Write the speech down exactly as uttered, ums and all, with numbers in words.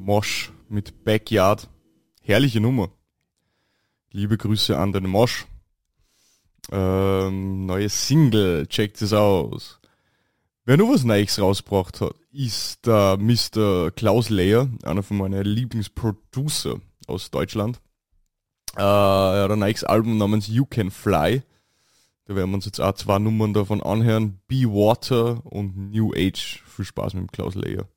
Mosh mit Backyard. Herrliche Nummer. Liebe Grüße an den Mosh. Ähm, neue Single, checkt es aus. Wer nur was Neues rausgebracht hat, ist der Mister Klaus Leyer, einer von meinen Lieblingsproducer aus Deutschland. Äh, er hat ein neues Album namens You Can Fly. Da werden wir uns jetzt auch zwei Nummern davon anhören. Be Water und New Age. Viel Spaß mit dem Klaus Leyer.